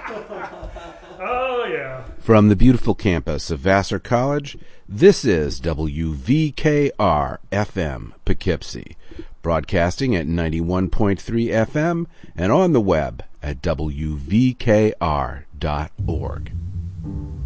Oh, yeah. From the beautiful campus of Vassar College, this is WVKR-FM Poughkeepsie, broadcasting at 91.3 FM and on the web at WVKR.org.